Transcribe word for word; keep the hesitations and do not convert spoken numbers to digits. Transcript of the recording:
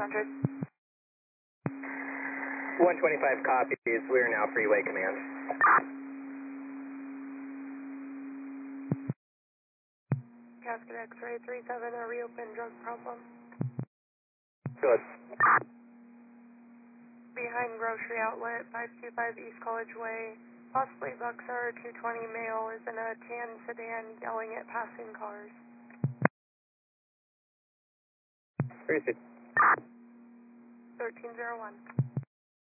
one twenty-five copies. We are now freeway command. Casket X-ray three seven, a reopened drug problem. Good. Behind grocery outlet, five two five East College Way. Possibly Bucksar, two twenty male, is in a tan sedan yelling at passing cars. Three six. thirteen oh one.